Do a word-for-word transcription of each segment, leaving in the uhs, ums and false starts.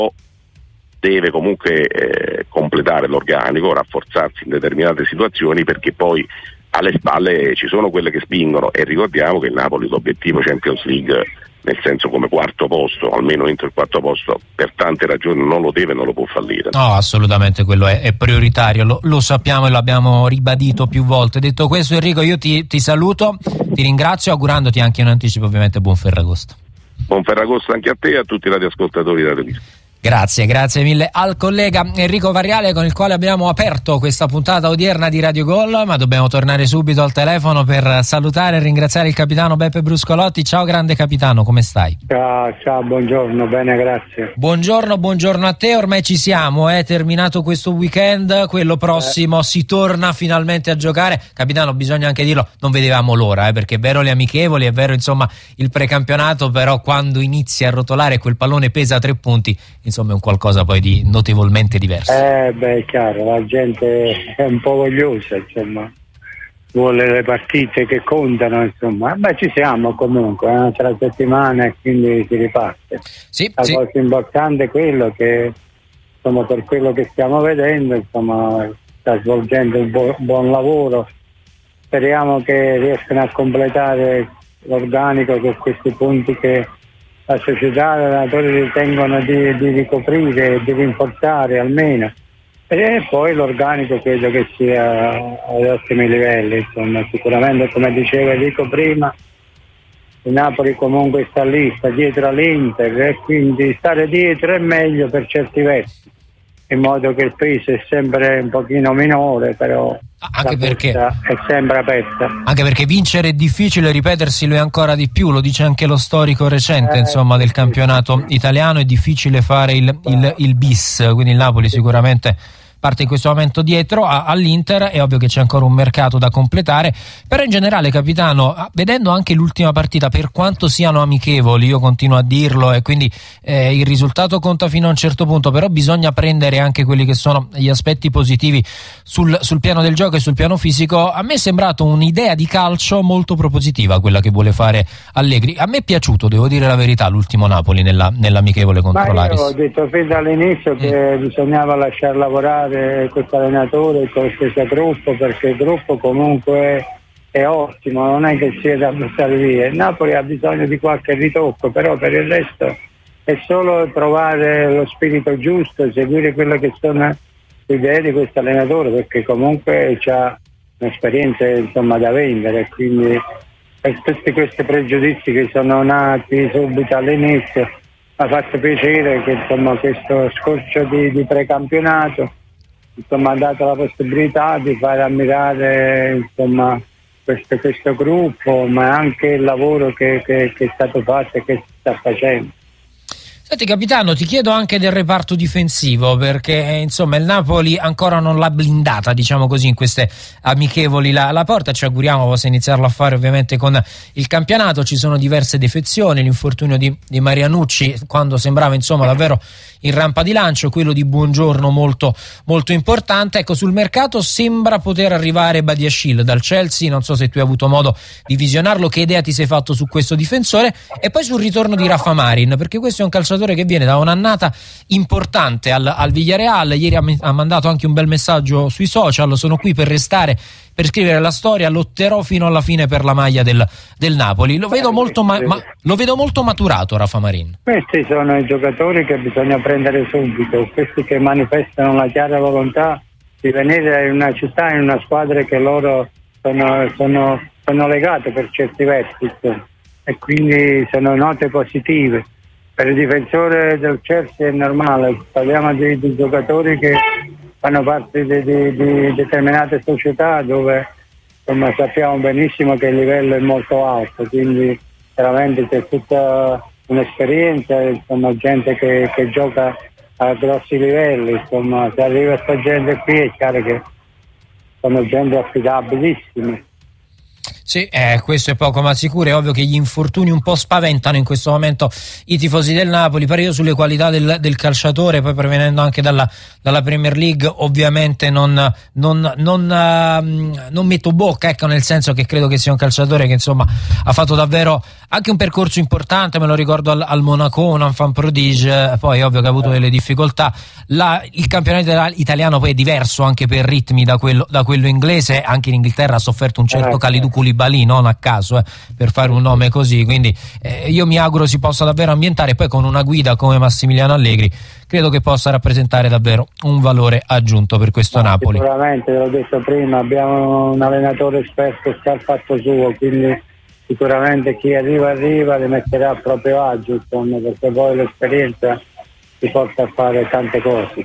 deve comunque eh, completare l'organico, rafforzarsi in determinate situazioni, perché poi alle spalle ci sono quelle che spingono, e ricordiamo che il Napoli l'obiettivo Champions League, nel senso come quarto posto, almeno entro il quarto posto, per tante ragioni non lo deve e non lo può fallire. No, assolutamente, quello è, è prioritario, lo, lo sappiamo e l'abbiamo ribadito più volte. Detto questo, Enrico, io ti, ti saluto, ti ringrazio, augurandoti anche in anticipo ovviamente buon Ferragosto. Buon Ferragosto anche a te e a tutti i radioascoltatori della televisione. Grazie, grazie mille al collega Enrico Varriale, con il quale abbiamo aperto questa puntata odierna di Radio Gol, ma dobbiamo tornare subito al telefono per salutare e ringraziare il capitano Beppe Bruscolotti. Ciao grande capitano, come stai? Ciao, ciao, buongiorno, bene, grazie. Buongiorno, buongiorno a te, ormai ci siamo, è terminato questo weekend, quello prossimo eh. si torna finalmente a giocare. Capitano, bisogna anche dirlo, non vedevamo l'ora, eh, perché è vero le amichevoli, è vero insomma il precampionato, però quando inizia a rotolare quel pallone pesa tre punti, insomma è un qualcosa poi di notevolmente diverso. Eh beh, è chiaro, la gente è un po' vogliosa, insomma, vuole le partite che contano, insomma. Beh, ci siamo comunque, è un'altra settimana e quindi si riparte. Sì, la sì. cosa importante è quello che, insomma, per quello che stiamo vedendo, insomma, sta svolgendo un bu- buon lavoro. Speriamo che riescano a completare l'organico con questi punti che la società e i allenatori ritengono di, di ricoprire, di rinforzare almeno, e poi l'organico credo che sia agli ottimi livelli, insomma. Sicuramente, come diceva Enrico prima, il Napoli comunque sta lì, sta dietro all'Inter, e quindi stare dietro è meglio per certi versi, in modo che il peso è sempre un pochino minore, però anche perché è sempre aperta. Anche perché vincere è difficile, ripetersi lo è ancora di più, lo dice anche lo storico recente eh, insomma del campionato italiano, è difficile fare il, il, il bis, quindi il Napoli sicuramente parte in questo momento dietro a, all'Inter. È ovvio che c'è ancora un mercato da completare, però in generale, capitano, vedendo anche l'ultima partita, per quanto siano amichevoli, io continuo a dirlo, e quindi eh, il risultato conta fino a un certo punto, però bisogna prendere anche quelli che sono gli aspetti positivi sul, sul piano del gioco e sul piano fisico. A me è sembrato un'idea di calcio molto propositiva quella che vuole fare Allegri. A me è piaciuto, devo dire la verità, l'ultimo Napoli nella, nell'amichevole contro l'Aris. Io ho detto fin dall'inizio che mm. bisognava lasciar lavorare questo allenatore con lo stesso gruppo, perché il gruppo comunque è ottimo, non è che sia da buttare via. Il Napoli ha bisogno di qualche ritocco, però per il resto è solo trovare lo spirito giusto, seguire quelle che sono le idee di questo allenatore, perché comunque ha un'esperienza, insomma, da vendere, quindi per tutti questi pregiudizi che sono nati subito all'inizio mi ha fatto piacere che, insomma, questo scorcio di, di precampionato, insomma, ha dato la possibilità di far ammirare, insomma, questo, questo gruppo, ma anche il lavoro che, che, che è stato fatto e che si sta facendo. Senti capitano, ti chiedo anche del reparto difensivo, perché insomma il Napoli ancora non l'ha blindata, diciamo così, in queste amichevoli la, la porta. Ci auguriamo possa iniziarlo a fare ovviamente con il campionato. Ci sono diverse defezioni, l'infortunio di, di Marianucci quando sembrava insomma davvero in rampa di lancio, quello di Buongiorno molto, molto importante. Ecco, sul mercato sembra poter arrivare Badiashile dal Chelsea, non so se tu hai avuto modo di visionarlo, che idea ti sei fatto su questo difensore, e poi sul ritorno di Rafa Marin, perché questo è un calciatore che viene da un'annata importante al, al Villarreal. Ieri ha, ha mandato anche un bel messaggio sui social: sono qui per restare, per scrivere la storia, lotterò fino alla fine per la maglia del, del Napoli. Lo vedo molto ma, ma, lo vedo molto maturato Rafa Marin. Questi sono i giocatori che bisogna prendere subito, questi che manifestano la chiara volontà di venire in una città, in una squadra che loro sono, sono, sono legate per certi versi, e quindi sono note positive. Per il difensore del Chelsea è normale, parliamo di, di giocatori che fanno parte di, di, di determinate società dove, insomma, sappiamo benissimo che il livello è molto alto, quindi veramente c'è tutta un'esperienza, insomma, gente che, che gioca a grossi livelli, insomma, se arriva questa gente qui è chiaro che sono gente affidabilissime. Sì, eh, questo è poco ma sicuro. È ovvio che gli infortuni un po' spaventano in questo momento i tifosi del Napoli, però io sulle qualità del, del calciatore, poi provenendo anche dalla, dalla Premier League, ovviamente non, non, non, uh, non metto bocca, ecco, nel senso che credo che sia un calciatore che insomma ha fatto davvero anche un percorso importante, me lo ricordo al, al Monaco, un enfant prodige, poi è ovvio che ha avuto delle difficoltà. La, il campionato italiano poi è diverso anche per ritmi da quello, da quello inglese, anche in Inghilterra ha sofferto un certo Kalidou Koulibaly, non a caso, eh, per fare un nome così, quindi eh, io mi auguro si possa davvero ambientare, poi con una guida come Massimiliano Allegri credo che possa rappresentare davvero un valore aggiunto per questo no, Napoli. Sicuramente, te l'ho detto prima, abbiamo un allenatore esperto che sta al fatto suo, quindi sicuramente chi arriva arriva li metterà a proprio agio, insomma, perché poi l'esperienza ti porta a fare tante cose.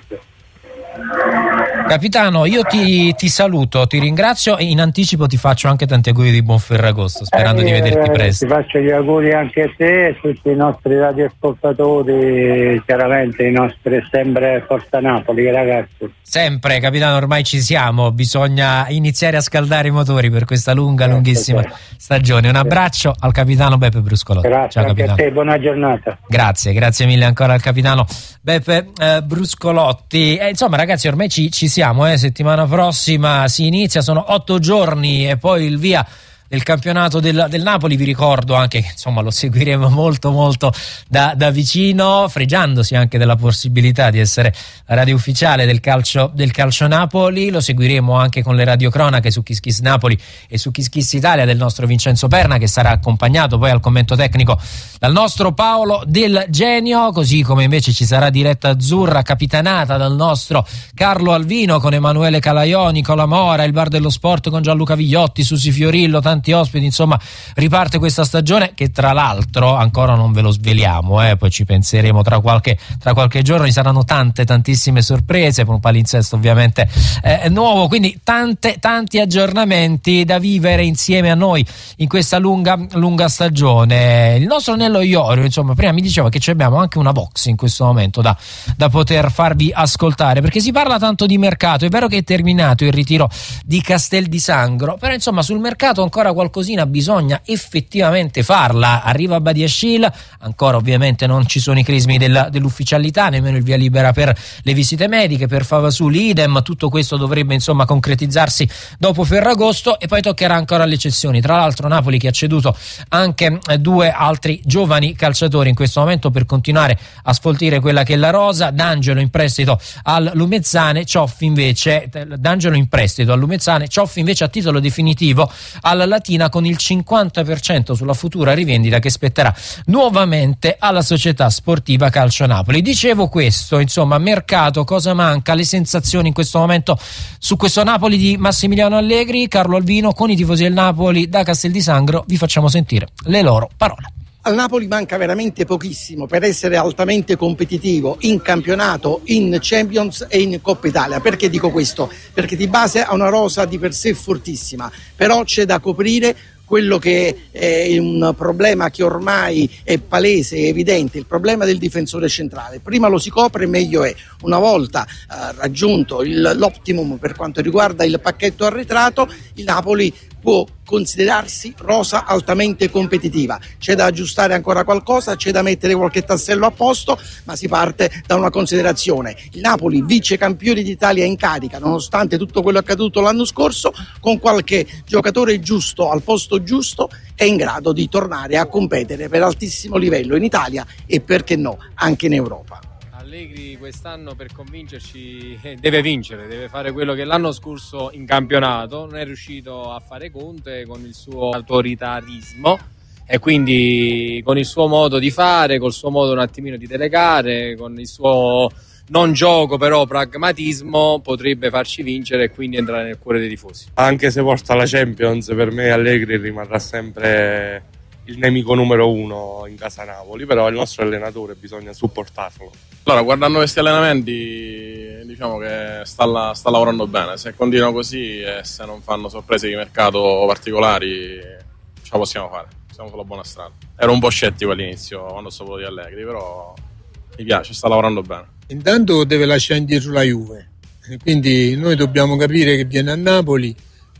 Capitano, io ti, ti saluto, ti ringrazio e in anticipo ti faccio anche tanti auguri di buon Ferragosto, sperando eh, di vederti presto. Ti faccio gli auguri anche a te e a tutti i nostri radioascoltatori, chiaramente i nostri sempre Forza Napoli, ragazzi. Sempre, capitano, ormai ci siamo, bisogna iniziare a scaldare i motori per questa lunga, eh, lunghissima sì. stagione. Un abbraccio al capitano Beppe Bruscolotti. Grazie, ciao anche capitano. A te, buona giornata. Grazie, grazie mille ancora al capitano Beppe eh, Bruscolotti. Eh, insomma ragazzi, ormai ci, ci siamo, eh. settimana prossima si inizia, sono otto giorni e poi il via del campionato del, del Napoli. Vi ricordo anche che insomma lo seguiremo molto molto da, da vicino, fregiandosi anche della possibilità di essere radio ufficiale del calcio, del calcio Napoli. Lo seguiremo anche con le radiocronache su Kiss Kiss Napoli e su Kiss Kiss Italia del nostro Vincenzo Perna, che sarà accompagnato poi al commento tecnico dal nostro Paolo Del Genio, così come invece ci sarà diretta azzurra capitanata dal nostro Carlo Alvino con Emanuele Calaiò, Nicola Mora, il Bar dello Sport con Gianluca Vigliotti, Susi Fiorillo, tanti ospiti. Insomma, riparte questa stagione che tra l'altro ancora non ve lo sveliamo, eh, poi ci penseremo tra qualche, tra qualche giorno. Ci saranno tante tantissime sorprese, con un palinsesto ovviamente eh, nuovo, quindi tante tanti aggiornamenti da vivere insieme a noi in questa lunga lunga stagione. Il nostro Nello Iorio, insomma, prima mi diceva che abbiamo anche una box in questo momento da, da poter farvi ascoltare, perché si parla tanto di mercato. È vero che è terminato il ritiro di Castel di Sangro, però insomma sul mercato ancora qualcosina bisogna effettivamente farla. Arriva Badiashile, ancora ovviamente non ci sono i crismi della, dell'ufficialità, nemmeno il via libera per le visite mediche, per Favasuli idem. Tutto questo dovrebbe insomma concretizzarsi dopo Ferragosto e poi toccherà ancora le cessioni. Tra l'altro Napoli che ha ceduto anche eh, due altri giovani calciatori in questo momento per continuare a sfoltire quella che è la rosa. D'Angelo in prestito al Lumezzane, Cioffi invece D'Angelo in prestito al Lumezzane, Cioffi invece a titolo definitivo alla Latina, con il cinquanta per cento sulla futura rivendita che spetterà nuovamente alla società sportiva Calcio Napoli. Dicevo questo, insomma, mercato, cosa manca, le sensazioni in questo momento su questo Napoli di Massimiliano Allegri. Carlo Alvino con i tifosi del Napoli da Castel di Sangro, vi facciamo sentire le loro parole. Al Napoli manca veramente pochissimo per essere altamente competitivo in campionato, in Champions e in Coppa Italia. Perché dico questo? Perché di base ha una rosa di per sé fortissima, però c'è da coprire quello che è un problema che ormai è palese, è evidente, il problema del difensore centrale. Prima lo si copre, meglio è. Una volta eh, raggiunto il, l'optimum per quanto riguarda il pacchetto arretrato, il Napoli può considerarsi rosa altamente competitiva. C'è da aggiustare ancora qualcosa, c'è da mettere qualche tassello a posto, ma si parte da una considerazione. Il Napoli, vice campione d'Italia in carica, nonostante tutto quello accaduto l'anno scorso, con qualche giocatore giusto al posto giusto, è in grado di tornare a competere per altissimo livello in Italia e, perché no, anche in Europa. Allegri quest'anno per convincerci deve vincere, deve fare quello che l'anno scorso in campionato non è riuscito a fare Conte con il suo autoritarismo e quindi con il suo modo di fare, col suo modo un attimino di delegare, con il suo non gioco però pragmatismo potrebbe farci vincere e quindi entrare nel cuore dei tifosi. Anche se porta la Champions, per me Allegri rimarrà sempre il nemico numero uno in casa Napoli, però il nostro allenatore bisogna supportarlo. Allora, guardando questi allenamenti, diciamo che sta, la, sta lavorando bene. Se continua così e se non fanno sorprese di mercato particolari, ce la possiamo fare. Siamo sulla buona strada. Ero un po' scettico all'inizio quando ho saputo di Allegri, però mi piace, sta lavorando bene. Intanto deve lasciare indietro la Juve, quindi noi dobbiamo capire che viene a Napoli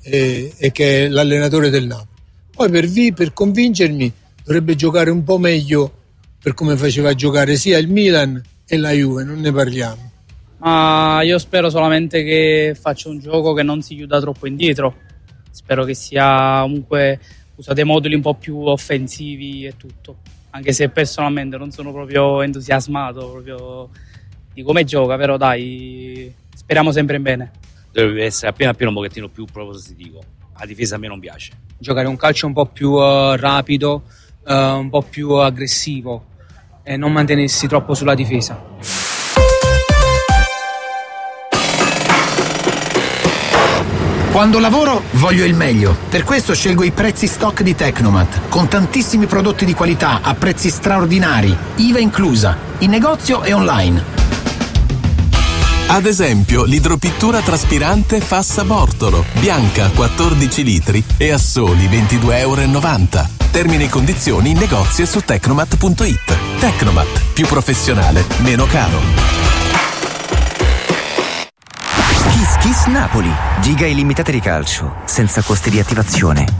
e, e che è l'allenatore del Napoli. Poi per, vi, per convincermi dovrebbe giocare un po' meglio per come faceva giocare sia il Milan e la Juve, non ne parliamo. Ma io spero solamente che faccia un gioco che non si chiuda troppo indietro, spero che sia comunque usa dei moduli un po' più offensivi e tutto, anche se personalmente non sono proprio entusiasmato proprio di come gioca, però dai, speriamo sempre in bene. Deve essere appena appena un pochettino più propositivo, la difesa a me non piace. Giocare un calcio un po' più uh, rapido, uh, un po' più aggressivo e non mantenersi troppo sulla difesa. Quando lavoro voglio il meglio, per questo scelgo i prezzi stock di Tecnomat, con tantissimi prodotti di qualità a prezzi straordinari, I V A inclusa, in negozio e online. Ad esempio, l'idropittura traspirante Fassa Bortolo, bianca quattordici litri e a soli ventidue e novanta euro. Termini e condizioni in negozio e su tecnomat punto it. Tecnomat, più professionale, meno caro. Kiss Kiss Napoli, giga illimitate di calcio, senza costi di attivazione.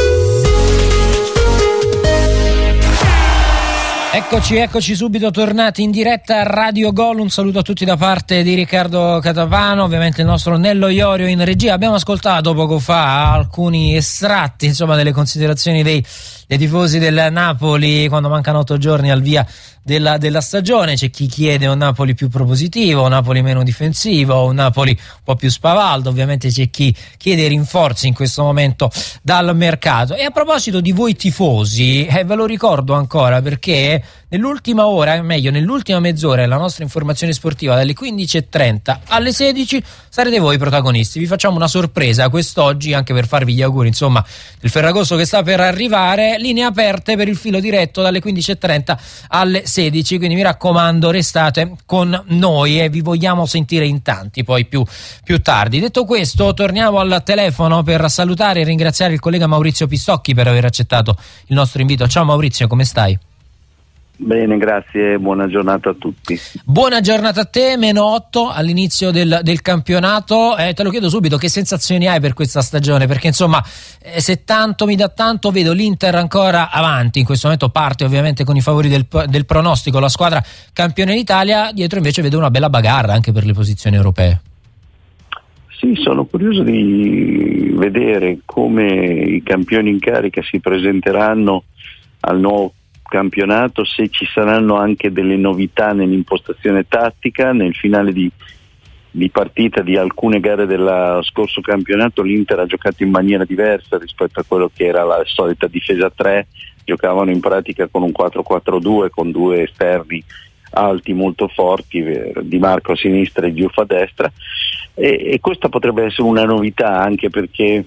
Eccoci, eccoci subito tornati in diretta a Radio Gol. Un saluto a tutti da parte di Riccardo Catapano, ovviamente il nostro Nello Iorio in regia. Abbiamo ascoltato poco fa alcuni estratti, insomma, delle considerazioni dei, dei tifosi del Napoli quando mancano otto giorni al via della, della stagione. C'è chi chiede un Napoli più propositivo, un Napoli meno difensivo, un Napoli un po' più spavaldo. Ovviamente c'è chi chiede rinforzi in questo momento dal mercato. E a proposito di voi tifosi, eh, ve lo ricordo ancora perché nell'ultima ora, meglio nell'ultima mezz'ora della nostra informazione sportiva dalle quindici e trenta alle sedici sarete voi protagonisti. Vi facciamo una sorpresa quest'oggi anche per farvi gli auguri, insomma, del Ferragosto che sta per arrivare. Linee aperte per il filo diretto dalle quindici e trenta alle sedici, quindi mi raccomando restate con noi e vi vogliamo sentire in tanti poi più, più tardi. Detto questo, torniamo al telefono per salutare e ringraziare il collega Maurizio Pistocchi per aver accettato il nostro invito. Ciao Maurizio, come stai? Bene, grazie, buona giornata a tutti. Buona giornata a te, meno otto all'inizio del, del campionato. Eh, te lo chiedo subito, che sensazioni hai per questa stagione? Perché insomma, eh, se tanto mi dà tanto, vedo l'Inter ancora avanti, in questo momento parte ovviamente con i favori del, del pronostico, la squadra campione d'Italia, dietro invece vedo una bella bagarra anche per le posizioni europee. Sì, sono curioso di vedere come i campioni in carica si presenteranno al nuovo campionato, se ci saranno anche delle novità nell'impostazione tattica. Nel finale di, di partita di alcune gare dello scorso campionato l'Inter ha giocato in maniera diversa rispetto a quello che era la solita difesa tre, giocavano in pratica con un quattro quattro due con due esterni alti molto forti, Di Marco a sinistra e Diouf a destra, e, e questa potrebbe essere una novità anche perché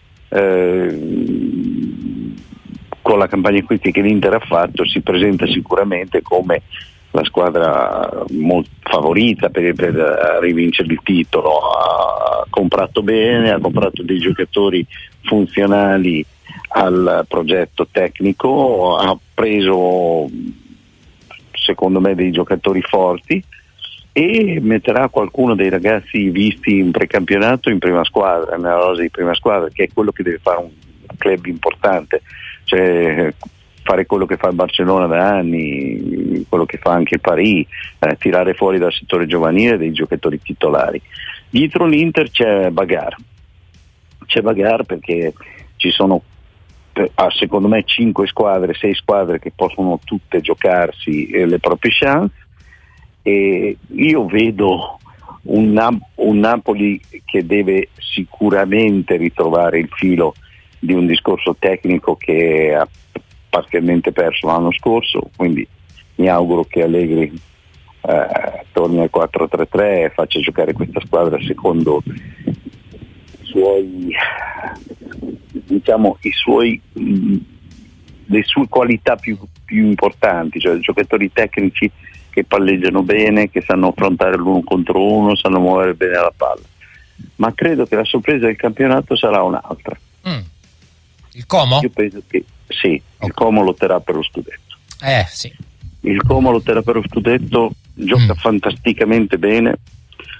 eh, con la campagna acquisti che l'Inter ha fatto si presenta sicuramente come la squadra molto favorita per, per rivincere il titolo. Ha comprato bene, ha comprato dei giocatori funzionali al progetto tecnico, ha preso secondo me dei giocatori forti e metterà qualcuno dei ragazzi visti in precampionato in prima squadra, nella rosa di prima squadra, che è quello che deve fare un club importante. Cioè fare quello che fa il Barcellona da anni, quello che fa anche il Paris, eh, tirare fuori dal settore giovanile dei giocatori titolari. Dietro l'Inter c'è bagarre, c'è bagarre perché ci sono ah, secondo me cinque squadre, sei squadre che possono tutte giocarsi eh, le proprie chance, e io vedo un, Nap- un Napoli che deve sicuramente ritrovare il filo di un discorso tecnico che ha parzialmente perso l'anno scorso, quindi mi auguro che Allegri eh, torni al quattro tre tre e faccia giocare questa squadra secondo i suoi, diciamo, i suoi mh, le sue qualità più, più importanti, cioè giocatori tecnici che palleggiano bene, che sanno affrontare l'uno contro uno, sanno muovere bene la palla. Ma credo che la sorpresa del campionato sarà un'altra. Mm. Il Como? Io penso che sì, okay. Il Como lotterà per lo scudetto. Eh sì. Il Como lotterà per lo scudetto, gioca mm. fantasticamente bene,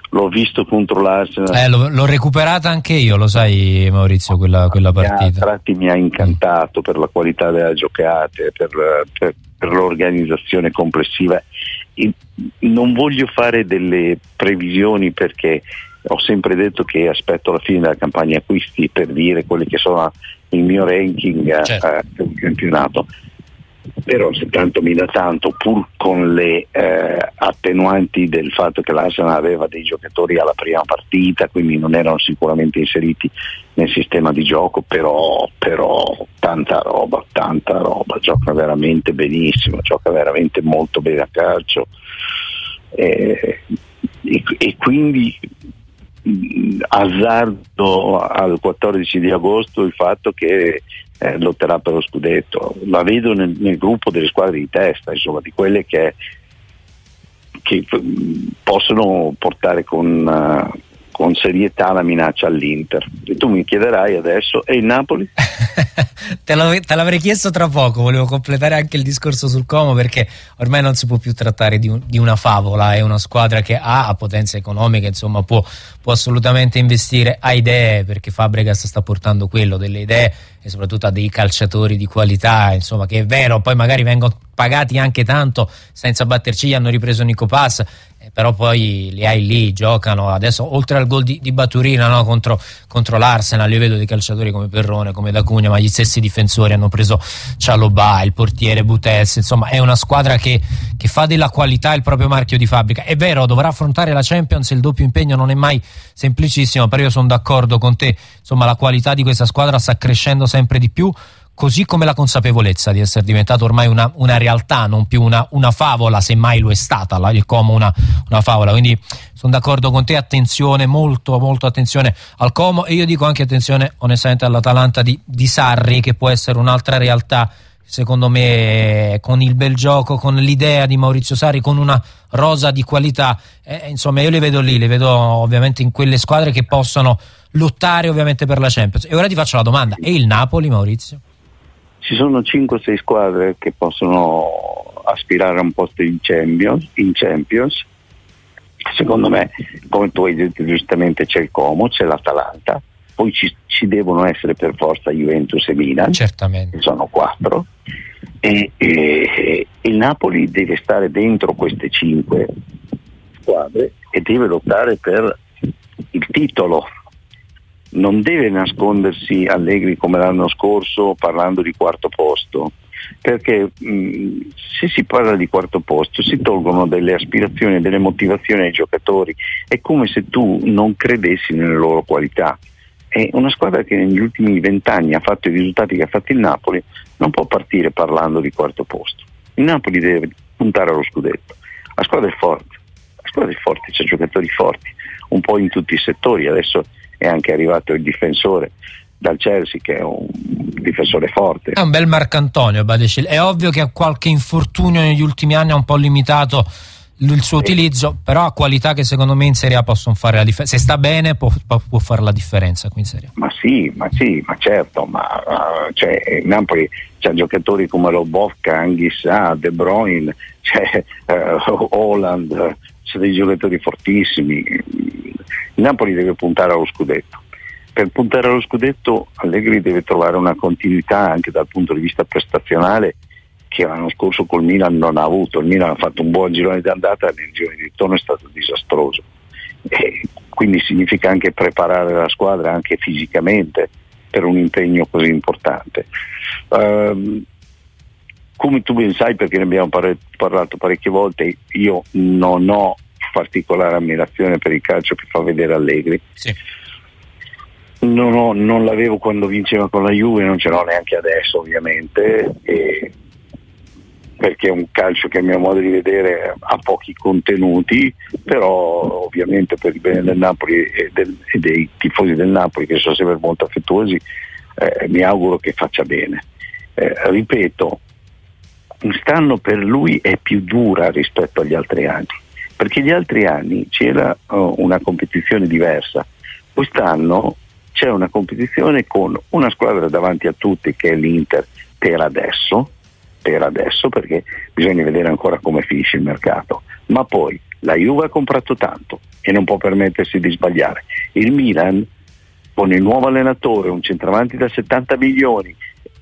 l'ho visto contro l'Arsenal. Eh, l'ho, l'ho recuperata anche io, lo sai Maurizio, quella, quella partita. A tratti mi ha incantato per la qualità della giocate, per, per, per l'organizzazione complessiva. E non voglio fare delle previsioni perché ho sempre detto che aspetto la fine della campagna acquisti per dire quelli che sono il mio ranking certo. eh, del campionato. Però se tanto mi dà tanto, pur con le eh, attenuanti del fatto che l'Arsenal aveva dei giocatori alla prima partita, quindi non erano sicuramente inseriti nel sistema di gioco, però, però tanta roba, tanta roba, gioca veramente benissimo, gioca veramente molto bene a calcio eh, e, e quindi mh, azzardo al quattordici di agosto il fatto che Eh, lotterà per lo scudetto. La vedo nel, nel gruppo delle squadre di testa, insomma, di quelle che, che mh, possono portare con, uh, con serietà la minaccia all'Inter. E tu mi chiederai adesso, e il Napoli? te, lo, te l'avrei chiesto tra poco, volevo completare anche il discorso sul Como, perché ormai non si può più trattare di, un, di una favola, è una squadra che ha, ha potenza economica, insomma può, può assolutamente investire, ha idee, perché Fabregas sta portando quello, delle idee, e soprattutto ha dei calciatori di qualità, insomma, che è vero, poi magari vengono pagati anche tanto senza batterci, hanno ripreso Nico Pass, eh, però poi li hai lì, giocano adesso, oltre al gol di, di Baturina, no, contro, contro l'Arsenal, io vedo dei calciatori come Perrone, come D'Acugna, ma gli stessi difensori hanno preso Cialobà, il portiere Butes, insomma è una squadra che, che fa della qualità il proprio marchio di fabbrica. È vero, dovrà affrontare la Champions, il doppio impegno non è mai semplicissimo, però io sono d'accordo con te, insomma la qualità di questa squadra sta crescendo sempre di più, così come la consapevolezza di essere diventato ormai una, una realtà, non più una, una favola, semmai lo è stata la, il Como una, una favola, quindi sono d'accordo con te, attenzione, molto molto attenzione al Como, e io dico anche attenzione onestamente all'Atalanta di, di Sarri, che può essere un'altra realtà secondo me, con il bel gioco, con l'idea di Maurizio Sarri, con una rosa di qualità, eh, insomma io le vedo lì, le vedo ovviamente in quelle squadre che possono lottare ovviamente per la Champions. E ora ti faccio la domanda, e il Napoli, Maurizio? Ci sono cinque o sei squadre che possono aspirare a un posto in Champions, in Champions. Secondo me, come tu hai detto giustamente, c'è il Como, c'è l'Atalanta, poi ci, ci devono essere per forza Juventus e Milan, certamente, sono quattro, e, e, e il Napoli deve stare dentro queste cinque squadre e deve lottare per il titolo. Non deve nascondersi Allegri come l'anno scorso parlando di quarto posto, perché mh, se si parla di quarto posto si tolgono delle aspirazioni e delle motivazioni ai giocatori, è come se tu non credessi nelle loro qualità. È una squadra che negli ultimi vent'anni ha fatto i risultati che ha fatto il Napoli, non può partire parlando di quarto posto. Il Napoli deve puntare allo scudetto. La squadra è forte, la squadra è forte, c'è giocatori forti, un po' in tutti i settori. Adesso è anche arrivato il difensore dal Chelsea, che è un difensore forte. È un bel Marcantonio Badecil. È ovvio che ha qualche infortunio negli ultimi anni, ha un po' limitato il suo utilizzo, però ha qualità che secondo me in Serie A possono fare la differenza. Se sta bene può, può fare la differenza qui in Serie A. Ma sì, ma sì, ma certo, ma uh, cioè, Napoli c'ha giocatori come Lobotka, Anghissà, De Bruyne, c'è uh, Holland, c'è dei giocatori fortissimi. Il Napoli deve puntare allo scudetto. Per puntare allo scudetto Allegri deve trovare una continuità anche dal punto di vista prestazionale che l'anno scorso col Milan non ha avuto. Il Milan ha fatto un buon girone di andata, il girone di ritorno è stato disastroso, e quindi significa anche preparare la squadra anche fisicamente per un impegno così importante. Uh, come tu ben sai, perché ne abbiamo par- parlato parecchie volte, io non ho particolare ammirazione per il calcio che fa vedere Allegri. Sì. Non, ho, non l'avevo quando vinceva con la Juve, non ce l'ho neanche adesso ovviamente, e perché è un calcio che a mio modo di vedere ha pochi contenuti, però ovviamente per il bene del Napoli e, del, e dei tifosi del Napoli, che sono sempre molto affettuosi, eh, mi auguro che faccia bene. Eh, ripeto, quest'anno per lui è più dura rispetto agli altri anni, perché gli altri anni c'era uh, una competizione diversa. Quest'anno c'è una competizione con una squadra davanti a tutti, che è l'Inter per adesso, per adesso perché bisogna vedere ancora come finisce il mercato, ma poi la Juve ha comprato tanto, e non può permettersi di sbagliare. Il Milan, con il nuovo allenatore, un centravanti da settanta milioni,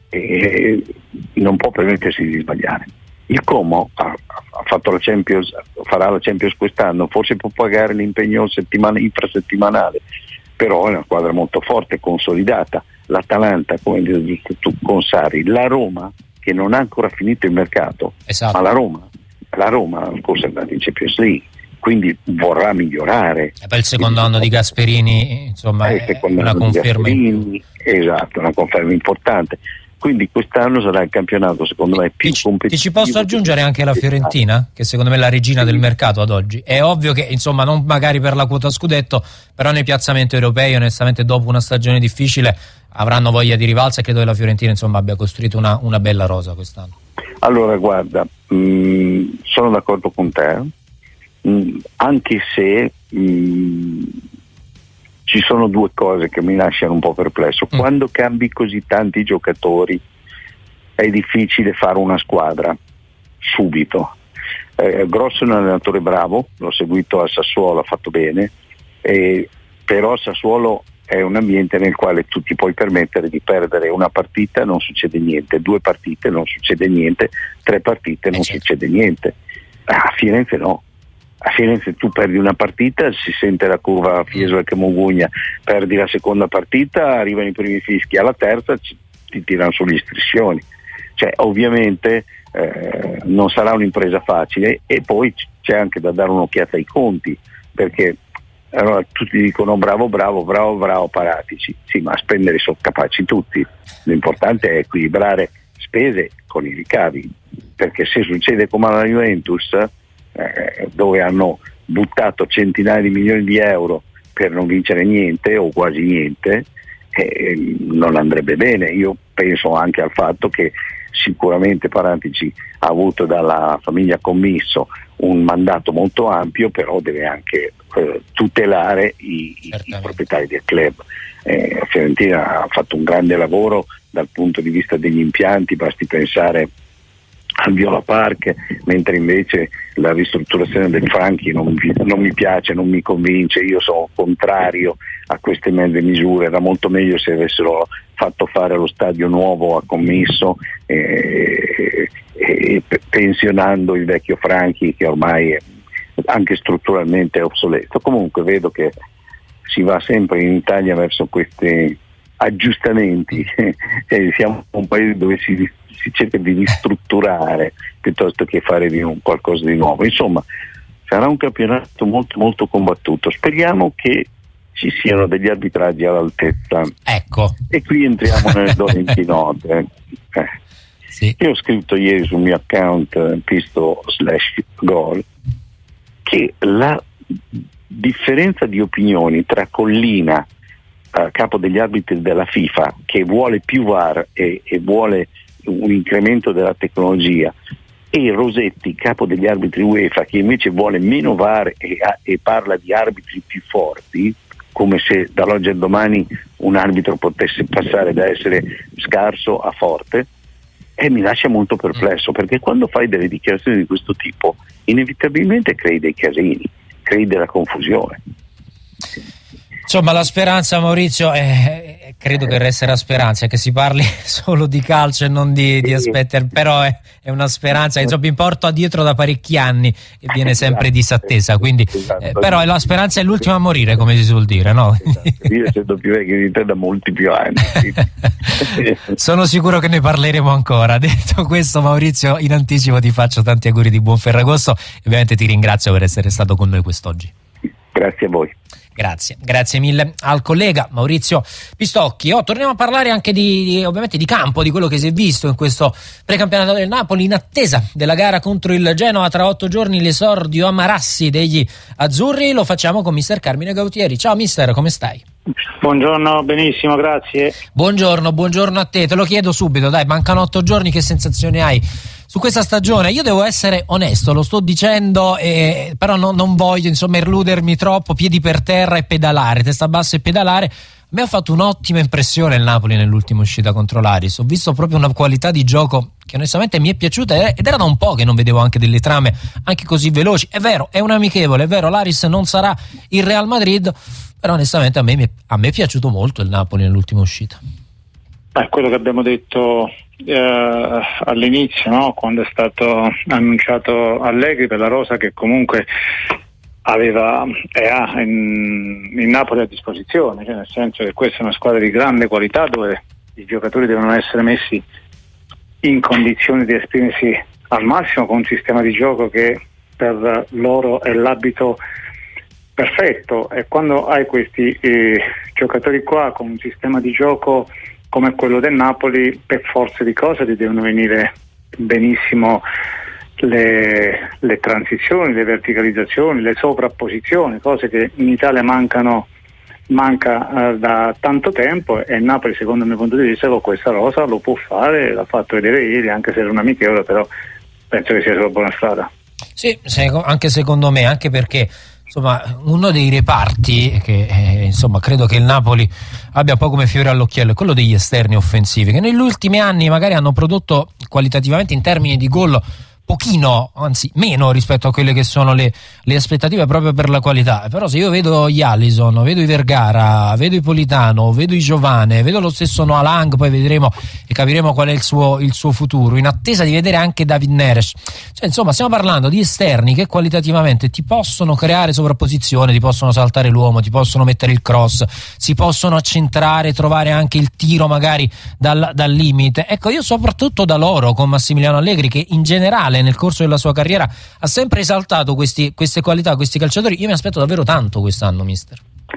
eh, non può permettersi di sbagliare. Il Como ha, ha fatto la Champions, farà la Champions quest'anno, forse può pagare l'impegno settimana, infrasettimanale, però è una squadra molto forte, consolidata. L'Atalanta, come hai detto tu, con Sarri, la Roma che non ha ancora finito il mercato, esatto. ma la Roma, la Roma l'anno scorso è andata in Champions League, quindi vorrà migliorare. E poi il secondo anno di Gasperini, insomma, è è una conferma. Gasperini, esatto, una conferma importante. Quindi quest'anno sarà il campionato, secondo me, più ti, competitivo. Ti ci posso aggiungere anche la Fiorentina, che secondo me è la regina del mercato ad oggi. È ovvio che, insomma, non magari per la quota scudetto, però nei piazzamenti europei, onestamente, dopo una stagione difficile, avranno voglia di rivalsa e credo che la Fiorentina, insomma, abbia costruito una, una bella rosa quest'anno. Allora, guarda, mh, sono d'accordo con te, mh, anche se mh, ci sono due cose che mi lasciano un po' perplesso. Mm. Quando cambi così tanti giocatori è difficile fare una squadra subito. Eh, Grosso è un allenatore bravo, l'ho seguito a Sassuolo, ha fatto bene, eh, però Sassuolo è un ambiente nel quale tu ti puoi permettere di perdere una partita, non succede niente, due partite non succede niente, tre partite non succede niente. A Firenze no. A Firenze tu perdi una partita, si sente la curva a Fiesole che Mogugna, perdi la seconda partita, arrivano i primi fischi, alla terza ci, ti tirano sulle istrizioni. Cioè, ovviamente eh, non sarà un'impresa facile, e poi c'è anche da dare un'occhiata ai conti, perché allora tutti dicono bravo, bravo, bravo, bravo Paratici. Sì, ma a spendere sono capaci tutti. L'importante è equilibrare spese con i ricavi, perché se succede come alla Juventus, Eh, dove hanno buttato centinaia di milioni di euro per non vincere niente o quasi niente, eh, non andrebbe bene. Io penso anche al fatto che sicuramente Paratici ha avuto dalla famiglia Commisso un mandato molto ampio, però deve anche eh, tutelare i, i, i proprietari del club. eh, Fiorentina ha fatto un grande lavoro dal punto di vista degli impianti, basti pensare al Viola Park, mentre invece la ristrutturazione del Franchi non, non mi piace, non mi convince. Io sono contrario a queste mezze misure. Era molto meglio se avessero fatto fare lo stadio nuovo a Commisso, eh, eh, pensionando il vecchio Franchi, che ormai è anche strutturalmente è obsoleto. Comunque vedo che si va sempre in Italia verso questi aggiustamenti e siamo un paese dove si si cerca di ristrutturare piuttosto che fare di un, qualcosa di nuovo. Insomma, sarà un campionato molto molto combattuto. Speriamo che ci siano degli arbitraggi all'altezza. Ecco. E qui entriamo nelle dolenti note. Eh. Sì. Io ho scritto ieri sul mio account eh, pisto slash gol che la differenza di opinioni tra Collina, eh, capo degli arbitri della FIFA, che vuole più V A R e, e vuole un incremento della tecnologia, e Rosetti, capo degli arbitri UEFA, che invece vuole meno V A R e, e parla di arbitri più forti, come se dall'oggi al domani un arbitro potesse passare da essere scarso a forte, e mi lascia molto perplesso, perché quando fai delle dichiarazioni di questo tipo inevitabilmente crei dei casini, crei della confusione. Insomma, la speranza, Maurizio, è, credo che resterà speranza, che si parli solo di calcio e non di, di aspetti, però è, è una speranza che insomma porta dietro da parecchi anni e viene sempre disattesa, quindi eh, però la speranza è l'ultima a morire, come si suol dire, no? Io essendo più vecchio di te da molti più anni. Sono sicuro che ne parleremo ancora. Detto questo, Maurizio, in anticipo ti faccio tanti auguri di buon Ferragosto e ovviamente ti ringrazio per essere stato con noi quest'oggi. Grazie a voi. Grazie, grazie mille al collega Maurizio Pistocchi. Oh, torniamo a parlare anche di, di ovviamente di campo, di quello che si è visto in questo precampionato del Napoli, in attesa della gara contro il Genoa tra otto giorni, l'esordio a Marassi degli azzurri. Lo facciamo con mister Carmine Gautieri. Ciao mister, come stai? Buongiorno, benissimo, grazie. Buongiorno, buongiorno a te. Te lo chiedo subito, dai, mancano otto giorni, che sensazioni hai su questa stagione? Io devo essere onesto, lo sto dicendo, eh, però no, non voglio insomma irludermi troppo, piedi per terra e pedalare, testa bassa e pedalare. mi ha fatto un'ottima impressione il Napoli nell'ultima uscita contro l'Aris. Ho visto proprio una qualità di gioco che onestamente mi è piaciuta ed era da un po' che non vedevo anche delle trame anche così veloci. È vero, è un amichevole, è vero, l'Aris non sarà il Real Madrid, però onestamente a me, a me è piaciuto molto il Napoli nell'ultima uscita. È quello che abbiamo detto eh, all'inizio, no? Quando è stato annunciato Allegri per la rosa che comunque aveva e ha in, in Napoli a disposizione, cioè nel senso che questa è una squadra di grande qualità dove i giocatori devono essere messi in condizioni di esprimersi al massimo con un sistema di gioco che per loro è l'abito perfetto, e quando hai questi eh, giocatori qua con un sistema di gioco come quello del Napoli, per forza di cose ti devono venire benissimo Le, le transizioni, le verticalizzazioni, le sovrapposizioni, cose che in Italia mancano manca eh, da tanto tempo, e il Napoli secondo il mio punto di vista con questa rosa lo può fare, l'ha fatto vedere ieri, anche se era un amichevole, però penso che sia sulla buona strada. Sì, anche secondo me, anche perché insomma uno dei reparti che eh, insomma credo che il Napoli abbia un po' come fiore all'occhiello è quello degli esterni offensivi, che negli ultimi anni magari hanno prodotto qualitativamente in termini di gol pochino, anzi meno rispetto a quelle che sono le, le aspettative proprio per la qualità. Però se io vedo gli Alisson, vedo i Vergara, vedo i Politano, vedo i Giovane, vedo lo stesso Noah Lang, poi vedremo e capiremo qual è il suo, il suo futuro, in attesa di vedere anche David Neres, cioè insomma stiamo parlando di esterni che qualitativamente ti possono creare sovrapposizione, ti possono saltare l'uomo, ti possono mettere il cross, si possono accentrare, trovare anche il tiro magari dal, dal limite. Ecco, io soprattutto da loro con Massimiliano Allegri, che in generale nel corso della sua carriera ha sempre esaltato questi, queste qualità, questi calciatori, io mi aspetto davvero tanto quest'anno, mister.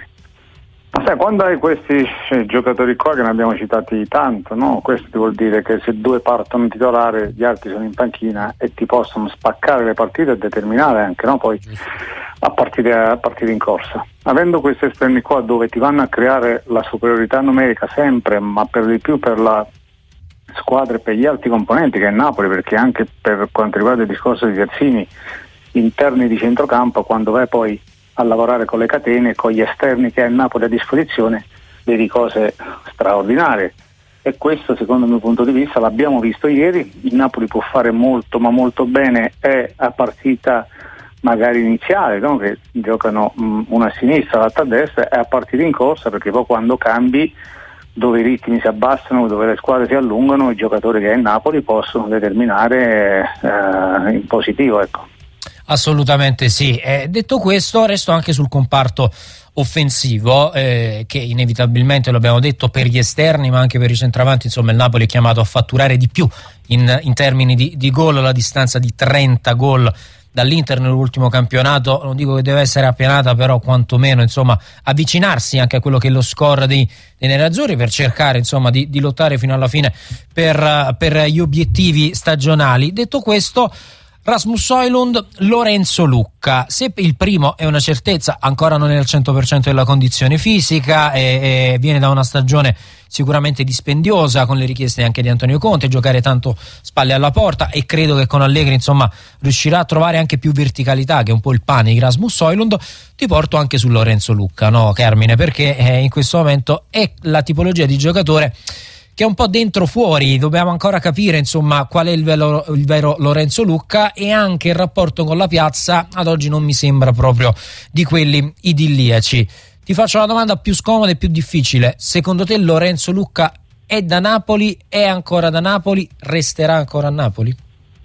Ma sai, quando hai questi eh, giocatori qua che ne abbiamo citati tanto, no? Questo ti vuol dire che se due partono titolare, gli altri sono in panchina e ti possono spaccare le partite e determinare anche, no? Poi a partire, a partire in corsa. Avendo questi esterni qua dove ti vanno a creare la superiorità numerica sempre, ma per di più per la squadre, per gli altri componenti che è Napoli, perché anche per quanto riguarda il discorso di terzini interni di centrocampo, quando vai poi a lavorare con le catene, con gli esterni che ha il Napoli a disposizione, vedi cose straordinarie, e questo secondo il mio punto di vista l'abbiamo visto ieri. Il Napoli può fare molto ma molto bene è a partita magari iniziale, no? Che giocano mh, una a sinistra, l'altra a destra, e a partita in corsa, perché poi quando cambi, dove i ritmi si abbassano, dove le squadre si allungano, i giocatori che è in Napoli possono determinare eh, in positivo, ecco. Assolutamente sì. Eh, detto questo, resto anche sul comparto offensivo, eh, che inevitabilmente, lo abbiamo detto, per gli esterni ma anche per i centravanti, insomma il Napoli è chiamato a fatturare di più in, in termini di, di gol, la distanza di trenta gol dall'Inter nell'ultimo campionato, non dico che deve essere appianata, però quantomeno insomma avvicinarsi anche a quello che è lo score dei, dei nerazzurri, per cercare insomma di, di lottare fino alla fine per, per gli obiettivi stagionali. Detto questo, Rasmus Højlund, Lorenzo Lucca. Se il primo è una certezza, ancora non è al cento per cento della condizione fisica e, e viene da una stagione sicuramente dispendiosa, con le richieste anche di Antonio Conte, giocare tanto spalle alla porta, e credo che con Allegri insomma riuscirà a trovare anche più verticalità, che è un po' il pane di Rasmus Højlund. Ti porto anche su Lorenzo Lucca, no Carmine, perché eh, in questo momento è la tipologia di giocatore che è un po' dentro fuori. Dobbiamo ancora capire insomma qual è il vero, il vero Lorenzo Lucca, e anche il rapporto con la piazza ad oggi non mi sembra proprio di quelli idilliaci. Ti faccio la domanda più scomoda e più difficile: secondo te Lorenzo Lucca è da Napoli, è ancora da Napoli, resterà ancora a Napoli?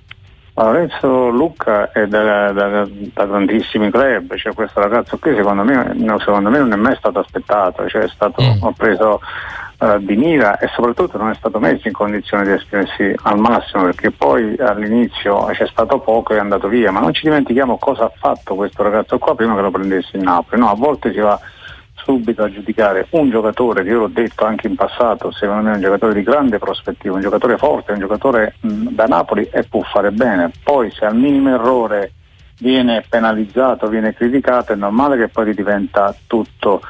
Lorenzo Lucca è da, da, da tantissimi club, cioè questo ragazzo qui secondo me, no, secondo me non è mai stato aspettato, cioè è stato mm. preso uh, di mira, e soprattutto non è stato messo in condizione di esprimersi al massimo, perché poi all'inizio c'è stato poco e è andato via. Ma non ci dimentichiamo cosa ha fatto questo ragazzo qua prima che lo prendesse in Napoli, no? A volte si va subito a giudicare un giocatore, che io l'ho detto anche in passato, secondo me è un giocatore di grande prospettiva, un giocatore forte, un giocatore mh, da Napoli, e può fare bene. Poi se al minimo errore viene penalizzato, viene criticato, è normale che poi diventa tutto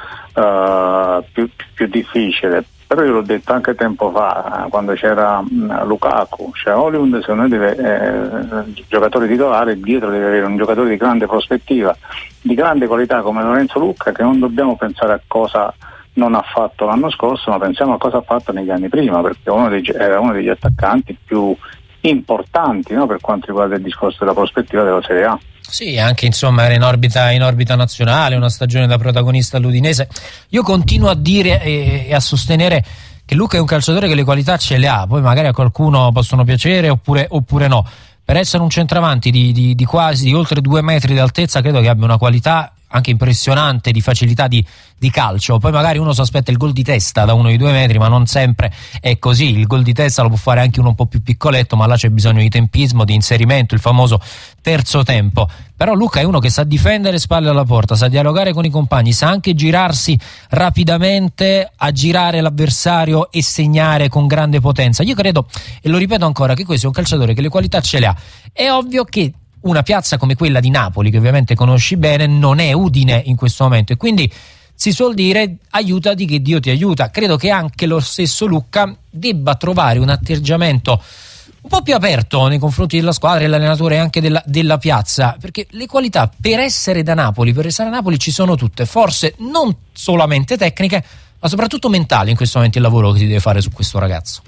uh, più, più difficile. Però io l'ho detto anche tempo fa, quando c'era mh, Lukaku, cioè Højlund secondo me deve, eh, giocatore titolare, dietro deve avere un giocatore di grande prospettiva, di grande qualità come Lorenzo Lucca, che non dobbiamo pensare a cosa non ha fatto l'anno scorso, ma pensiamo a cosa ha fatto negli anni prima, perché uno dei, era uno degli attaccanti più importanti, no, per quanto riguarda il discorso della prospettiva della Serie A. Sì, anche insomma era in orbita, in orbita nazionale, una stagione da protagonista all'Udinese. Io continuo a dire e, e a sostenere che Luca è un calciatore che le qualità ce le ha, poi magari a qualcuno possono piacere oppure, oppure no. Per essere un centravanti di, di, di quasi di oltre due metri di altezza, credo che abbia una qualità anche impressionante di facilità di, di calcio. Poi magari uno si aspetta il gol di testa da uno di due metri, ma non sempre è così. Il gol di testa lo può fare anche uno un po' più piccoletto, ma là c'è bisogno di tempismo, di inserimento, il famoso terzo tempo. Però Luca è uno che sa difendere spalle alla porta, sa dialogare con i compagni, sa anche girarsi rapidamente, aggirare l'avversario e segnare con grande potenza. Io credo, e lo ripeto ancora, che questo è un calciatore che le qualità ce le ha. È ovvio che una piazza come quella di Napoli, che ovviamente conosci bene, non è Udine in questo momento, e quindi si suol dire aiutati che Dio ti aiuta. Credo che anche lo stesso Luca debba trovare un atteggiamento un po' più aperto nei confronti della squadra, dell'allenatore e anche della, della piazza, perché le qualità per essere da Napoli, per restare a Napoli ci sono tutte, forse non solamente tecniche, ma soprattutto mentali in questo momento il lavoro che si deve fare su questo ragazzo.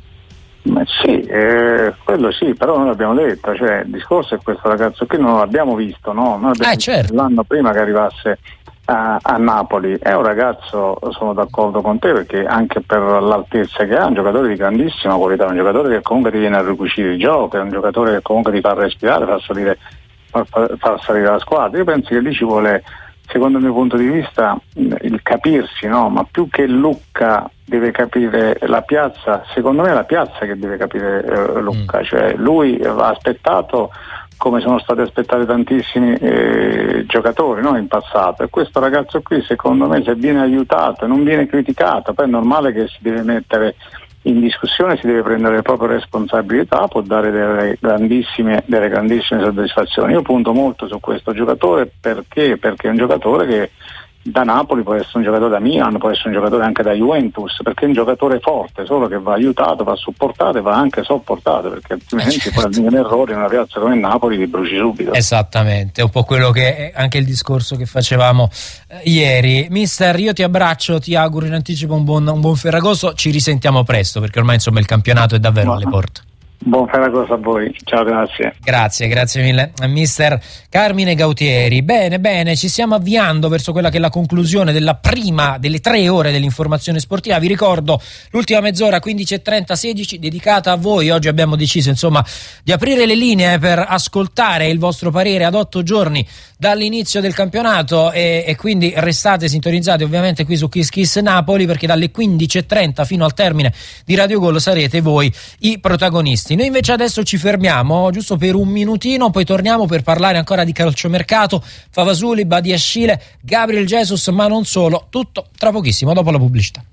Ma sì, eh, quello sì, però noi l'abbiamo detto, cioè il discorso è questo ragazzo qui non l'abbiamo visto, no? Noi abbiamo eh, certo. l'anno prima che arrivasse a, a Napoli, è un ragazzo, sono d'accordo con te, perché anche per l'altezza che ha, è un giocatore di grandissima qualità, un giocatore che comunque ti viene a ricucire il gioco, è un giocatore che comunque ti fa respirare, fa salire, fa, fa salire la squadra. Io penso che lì ci vuole, secondo il mio punto di vista, il capirsi, no? Ma più che Lucca deve capire la piazza, secondo me è la piazza che deve capire eh, Lucca, mm. cioè lui va aspettato come sono stati aspettati tantissimi eh, giocatori, no? In passato, e questo ragazzo qui secondo me, se viene aiutato e non viene criticato, poi è normale che si deve mettere in discussione, si deve prendere le proprie responsabilità, può dare delle grandissime, delle grandissime soddisfazioni. Io punto molto su questo giocatore perché perché è un giocatore che da Napoli può essere un giocatore da Milan, può essere un giocatore anche da Juventus, perché è un giocatore forte, solo che va aiutato, va supportato e va anche sopportato, perché altrimenti poi al minimo errore in una piazza come Napoli ti bruci subito. Esattamente, è un po' quello che è anche il discorso che facevamo eh, ieri. Mister, io ti abbraccio, ti auguro in anticipo un buon, un buon Ferragosto, ci risentiamo presto, perché ormai insomma il campionato è davvero no. alle porte. Buon Ferragosto a voi, ciao, grazie. Grazie, grazie mille mister Carmine Gautieri. Bene, bene, ci stiamo avviando verso quella che è la conclusione della prima delle tre ore dell'informazione sportiva. Vi ricordo l'ultima mezz'ora, quindici e trenta sedici, dedicata a voi. Oggi abbiamo deciso insomma di aprire le linee per ascoltare il vostro parere ad otto giorni dall'inizio del campionato e, e quindi restate sintonizzati ovviamente qui su Kiss Kiss Napoli, perché dalle quindici e trenta fino al termine di Radio Gol sarete voi i protagonisti. Noi invece adesso ci fermiamo giusto per un minutino, poi torniamo per parlare ancora di calciomercato, Favasuli, Badiashile, Gabriel Jesus, ma non solo, tutto tra pochissimo dopo la pubblicità.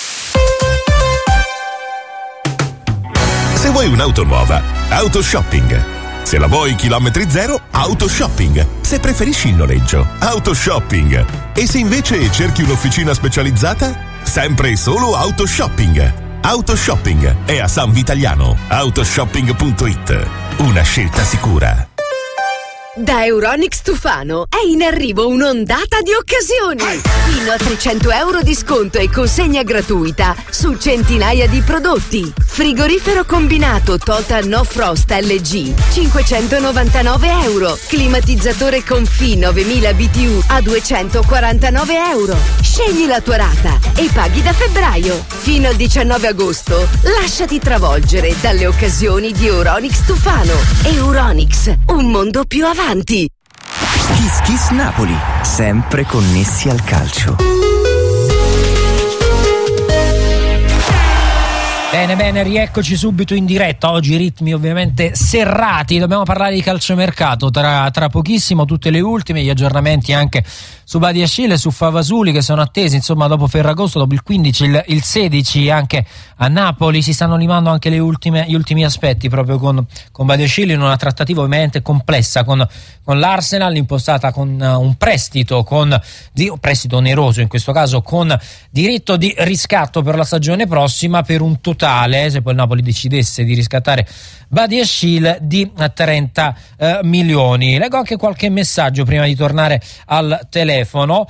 Se vuoi un'auto nuova, Autoshopping. Se la vuoi chilometri zero, Autoshopping. Se preferisci il noleggio, Autoshopping. E se invece cerchi un'officina specializzata, sempre e solo Autoshopping. Autoshopping è a San Vitaliano. Autoshopping punto it. Una scelta sicura. Da Euronics Tufano è in arrivo un'ondata di occasioni. Fino a trecento euro di sconto e consegna gratuita su centinaia di prodotti. Frigorifero combinato Total No Frost L G cinquecentonovantanove euro. Climatizzatore Confi novemila B T U a duecentoquarantanove euro. Scegli la tua rata e paghi da febbraio. Fino al diciannove agosto lasciati travolgere dalle occasioni di Euronics Tufano. Euronics, un mondo più avanti. Kiss Kiss Napoli, sempre connessi al calcio. Bene, bene, rieccoci subito in diretta. Oggi ritmi ovviamente serrati, dobbiamo parlare di calciomercato tra, tra pochissimo, tutte le ultime, gli aggiornamenti anche su Badiashile, su Favasuli che sono attesi, insomma dopo Ferragosto, dopo il quindici, il, il sedici anche a Napoli. Si stanno limando anche le ultime, gli ultimi aspetti proprio con, con Badiashile in una trattativa ovviamente complessa con, con l'Arsenal, impostata con uh, un prestito, con di, un prestito oneroso in questo caso, con diritto di riscatto per la stagione prossima per un totale totale, se poi il Napoli decidesse di riscattare Badiashile, di trenta eh, milioni. Leggo anche qualche messaggio prima di tornare al telefono.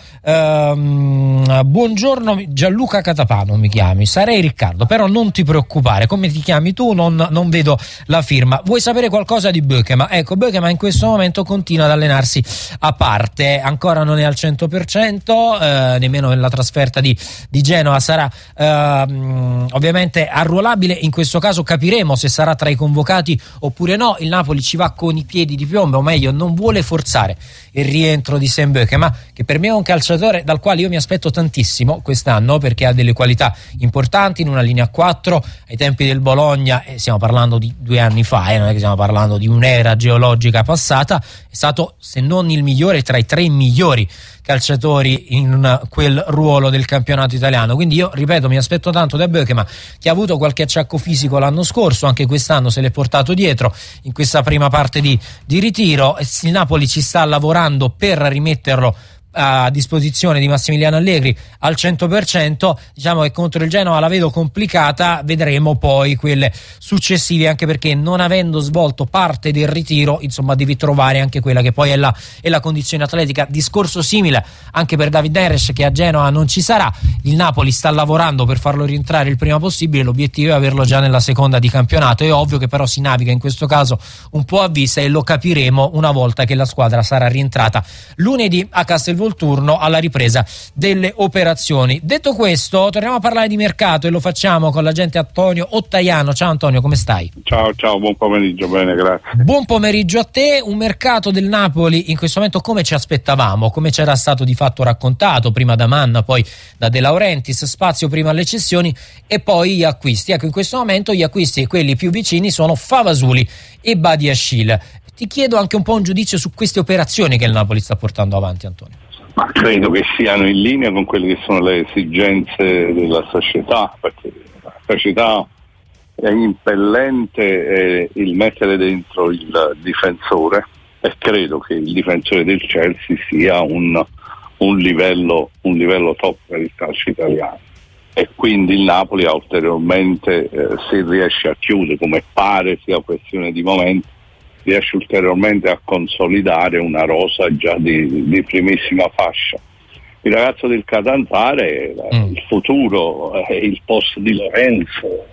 Ehm, buongiorno Gianluca Catapano mi chiami, sarei Riccardo, però non ti preoccupare, come ti chiami tu non, non vedo la firma. Vuoi sapere qualcosa di Bökema? Ecco, Bökema in questo momento continua ad allenarsi a parte, ancora non è al cento per cento, eh, nemmeno nella trasferta di, di Genova sarà eh, ovviamente arruolabile. In questo caso capiremo se sarà tra i convocati oppure no. Il Napoli ci va con i piedi di piombo, o meglio non vuole forzare il rientro di Sam Bökema, che per me è un calciatore dal quale io mi aspetto tantissimo quest'anno, perché ha delle qualità importanti in una linea a quattro. Ai tempi del Bologna, eh, stiamo parlando di due anni fa, eh, non è che stiamo parlando di un'era geologica passata, è stato se non il migliore tra i tre migliori calciatori in quel ruolo del campionato italiano. Quindi io ripeto, mi aspetto tanto da Bökema, che ha avuto qualche acciacco fisico l'anno scorso, anche quest'anno se l'è portato dietro in questa prima parte di, di ritiro. Il Napoli ci sta lavorando per rimetterlo a disposizione di Massimiliano Allegri al cento per cento. Diciamo che contro il Genoa la vedo complicata, vedremo poi quelle successive, anche perché non avendo svolto parte del ritiro, insomma, devi trovare anche quella che poi è la, è la condizione atletica. Discorso simile anche per David Neres, che a Genoa non ci sarà. Il Napoli sta lavorando per farlo rientrare il prima possibile, l'obiettivo è averlo già nella seconda di campionato. È ovvio che però si naviga in questo caso un po' a vista, e lo capiremo una volta che la squadra sarà rientrata lunedì a Castelvolturno alla ripresa delle operazioni. Detto questo, torniamo a parlare di mercato e lo facciamo con l'agente Antonio Ottaiano. Ciao Antonio, come stai? Ciao, ciao, buon pomeriggio, bene, grazie. Buon pomeriggio a te. Un mercato del Napoli in questo momento come ci aspettavamo, come c'era stato di fatto raccontato, prima da Manna, poi da De Laurentiis, spazio prima alle cessioni e poi gli acquisti. Ecco, in questo momento gli acquisti, quelli più vicini, sono Favasuli e Badiashile. Ti chiedo anche un po' un giudizio su queste operazioni che il Napoli sta portando avanti, Antonio. Ma credo che siano in linea con quelle che sono le esigenze della società, perché la società è impellente eh, il mettere dentro il difensore, e credo che il difensore del Chelsea sia un, un, livello, un livello top per il calcio italiano, e quindi il Napoli ha ulteriormente, eh, se riesce a chiudere, come pare sia questione di momento, riesce ulteriormente a consolidare una rosa già di, di primissima fascia. Il ragazzo del Catanzaro, mm. il futuro, è il post di Lorenzo,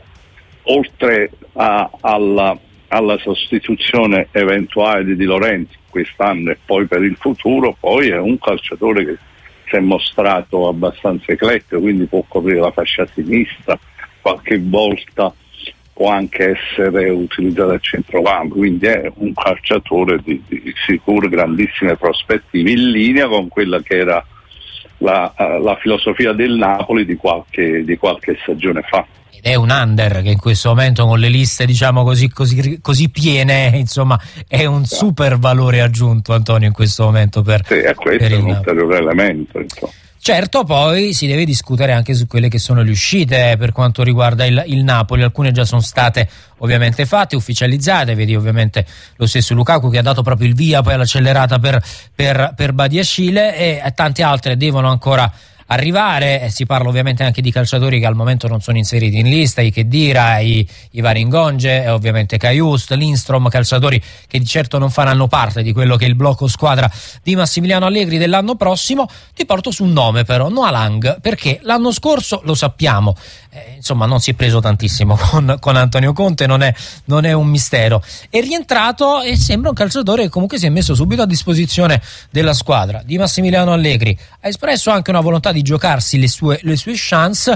oltre a, alla, alla sostituzione eventuale di Di Lorenzo quest'anno e poi per il futuro, poi è un calciatore che si è mostrato abbastanza eclettico, quindi può coprire la fascia sinistra, qualche volta può anche essere utilizzato a centrocampo, quindi è un calciatore di, di sicure grandissime prospettive, in linea con quella che era la, la filosofia del Napoli di qualche, di qualche stagione fa. Ed è un under che in questo momento, con le liste diciamo così, così, così piene, insomma è un super valore aggiunto, Antonio, in questo momento per, sì, è questo per è il un Napoli. ulteriore elemento, insomma. Certo, poi si deve discutere anche su quelle che sono le uscite per quanto riguarda il, il Napoli. Alcune già sono state ovviamente fatte, ufficializzate, vedi ovviamente lo stesso Lukaku che ha dato proprio il via poi all'accelerata per, per, per Badiashile, e tante altre devono ancora arrivare. Si parla ovviamente anche di calciatori che al momento non sono inseriti in lista, i Khedira, i, i Varingonge, e ovviamente Kajust, Lindstrom, calciatori che di certo non faranno parte di quello che è il blocco squadra di Massimiliano Allegri dell'anno prossimo. Ti porto su un nome però, Noah Lang, perché l'anno scorso, lo sappiamo, eh, insomma non si è preso tantissimo con, con Antonio Conte, non è, non è un mistero, è rientrato e sembra un calciatore che comunque si è messo subito a disposizione della squadra di Massimiliano Allegri, ha espresso anche una volontà di giocarsi le sue, le sue chance.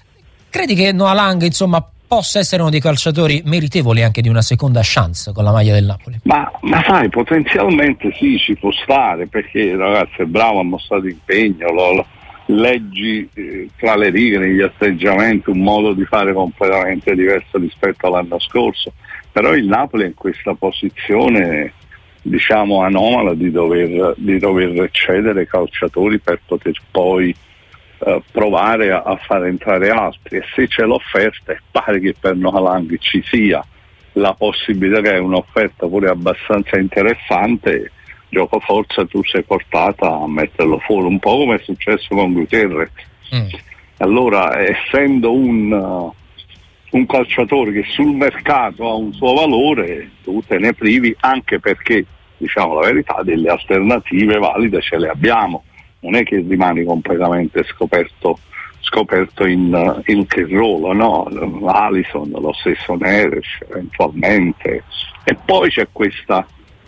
Credi che Noah Lang insomma possa essere uno dei calciatori meritevoli anche di una seconda chance con la maglia del Napoli? Ma, ma sai, potenzialmente sì, ci può stare, perché il ragazzo è bravo, ha mostrato impegno, lo, lo leggi eh, tra le righe, negli atteggiamenti, un modo di fare completamente diverso rispetto all'anno scorso, però il Napoli è in questa posizione diciamo anomala di dover, di dover cedere calciatori per poter poi eh, provare a, a far entrare altri, e se c'è l'offerta, e pare che per Noah Lang ci sia la possibilità che è un'offerta pure abbastanza interessante, gioco forza tu sei portata a metterlo fuori, un po' come è successo con Gutierrez. Mm. Allora, essendo un un calciatore che sul mercato ha un suo valore, tu te ne privi, anche perché, diciamo la verità, delle alternative valide ce le abbiamo, non è che rimani completamente scoperto scoperto in, in che ruolo, no? Alisson, lo stesso Neres eventualmente, e poi c'è questa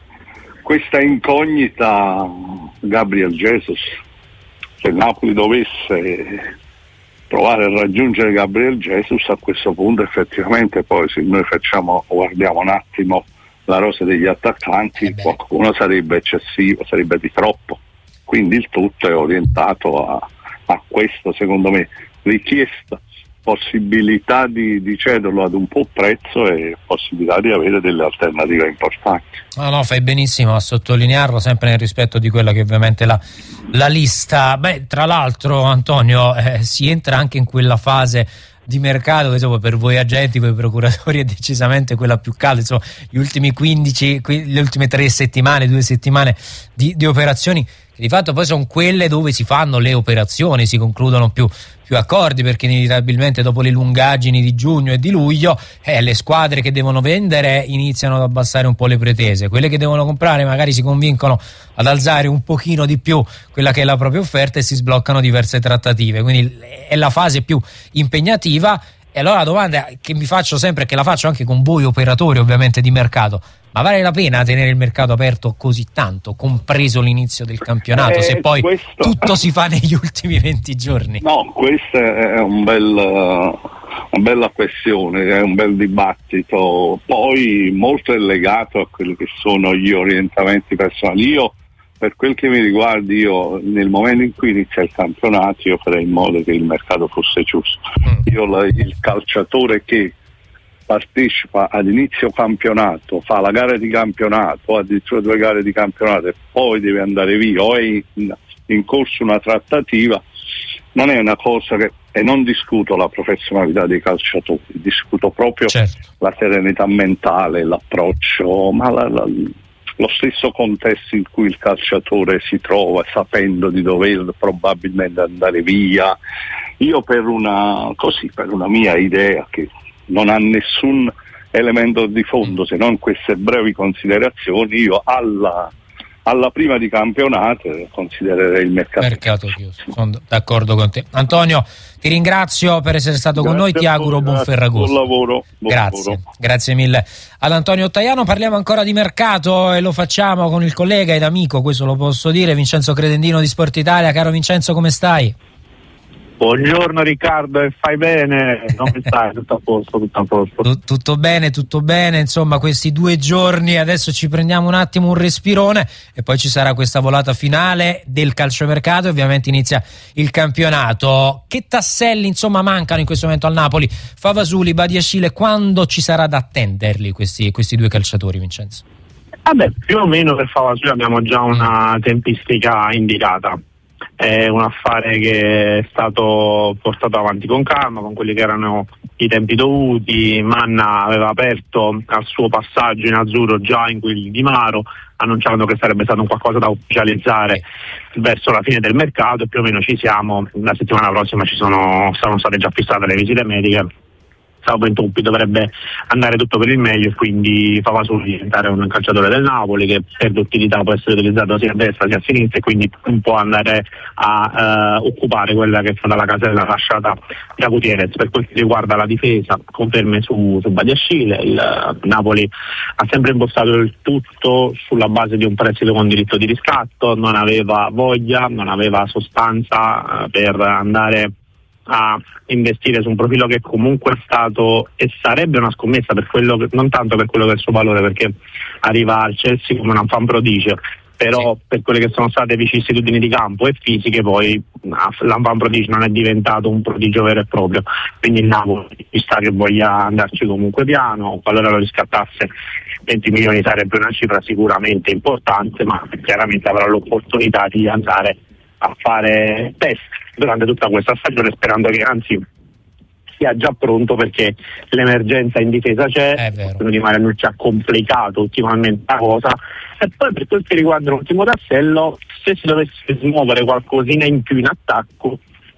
questa incognita Gabriel Jesus. Se Napoli dovesse provare a raggiungere Gabriel Jesus, a questo punto effettivamente poi se noi facciamo guardiamo un attimo la rosa degli attaccanti, eh qualcuno sarebbe eccessivo, sarebbe di troppo, quindi il tutto è orientato a, a questo, secondo me, richiesta, possibilità di, di cederlo ad un po' prezzo e possibilità di avere delle alternative importanti. No, no, fai benissimo a sottolinearlo, sempre nel rispetto di quella che ovviamente la, la lista. Beh, tra l'altro, Antonio, eh, si entra anche in quella fase di mercato che insomma, per voi agenti, per i procuratori è decisamente quella più calda, insomma, gli ultimi quindici, le ultime tre settimane, due settimane di, di operazioni che di fatto poi sono quelle dove si fanno le operazioni, si concludono più, più accordi, perché inevitabilmente dopo le lungaggini di giugno e di luglio eh, le squadre che devono vendere iniziano ad abbassare un po' le pretese, quelle che devono comprare magari si convincono ad alzare un pochino di più quella che è la propria offerta e si sbloccano diverse trattative, quindi è la fase più impegnativa. E allora la domanda che mi faccio sempre, che la faccio anche con voi operatori ovviamente di mercato: ma vale la pena tenere il mercato aperto così tanto, compreso l'inizio del campionato, eh, se poi questo... tutto si fa negli ultimi venti giorni? No, questa è un bel, una bella questione, è un bel dibattito. Poi molto è legato a quelli che sono gli orientamenti personali. Io, per quel che mi riguarda, io nel momento in cui inizia il campionato io farei in modo che il mercato fosse giusto. Io la, il calciatore che partecipa ad inizio campionato, fa la gara di campionato o addirittura due gare di campionato e poi deve andare via o è in, in corso una trattativa, non è una cosa che, e non discuto la professionalità dei calciatori, discuto proprio certo. la serenità mentale, l'approccio, ma la, la, lo stesso contesto in cui il calciatore si trova, sapendo di dover probabilmente andare via. Io per una così per una mia idea che non ha nessun elemento di fondo se non queste brevi considerazioni, io alla, alla prima di campionato considererei il mercato, mercato chiuso. Sono d'accordo con te. Antonio, ti ringrazio per essere stato grazie con noi, ti auguro buon Ferragosto. Buon lavoro. Buon grazie, lavoro. Grazie mille ad Antonio Ottaiano. Parliamo ancora di mercato e lo facciamo con il collega ed amico, questo lo posso dire, Vincenzo Credendino di Sport Italia. Caro Vincenzo, come stai? Buongiorno Riccardo, e fai bene? Come stai? Tutto a posto, tutto a posto. Tutto bene, tutto bene, insomma questi due giorni adesso ci prendiamo un attimo un respirone e poi ci sarà questa volata finale del calciomercato e ovviamente inizia il campionato. Che tasselli insomma mancano in questo momento al Napoli? Favasuli, Badiashile, quando ci sarà da attenderli questi, questi due calciatori, Vincenzo? Vabbè, più o meno per Favasuli abbiamo già una tempistica indicata. È un affare che è stato portato avanti con calma, con quelli che erano i tempi dovuti. Manna aveva aperto al suo passaggio in azzurro già in quel di Maro, annunciando che sarebbe stato un qualcosa da ufficializzare verso la fine del mercato e più o meno ci siamo. La settimana prossima ci sono, sono state già fissate le visite mediche. Salvo intoppi dovrebbe andare tutto per il meglio e quindi Favasuli diventare un calciatore del Napoli che per l'utilità può essere utilizzato sia a destra sia a sinistra e quindi può andare a uh, occupare quella che è stata la casella lasciata da Gutierrez. Per quel che riguarda la difesa, conferme su, su Badiashile, il uh, Napoli ha sempre impostato il tutto sulla base di un prestito con diritto di riscatto, non aveva voglia, non aveva sostanza uh, per andare a investire su un profilo che comunque è stato e sarebbe una scommessa per quello che, non tanto per quello che è il suo valore, perché arriva al Chelsea come un fan prodigio, però per quelle che sono state vicissitudini di campo e fisiche poi l'enfant prodigio non è diventato un prodigio vero e proprio, quindi il Napoli sta che voglia andarci comunque piano. Qualora lo riscattasse venti milioni sarebbe una cifra sicuramente importante, ma chiaramente avrà l'opportunità di andare a fare test durante tutta questa stagione, sperando che anzi sia già pronto, perché l'emergenza in difesa c'è. Quello di Marianucci ha complicato ultimamente la cosa. E poi per quel che riguarda l'ultimo tassello, se si dovesse smuovere qualcosina in più in attacco,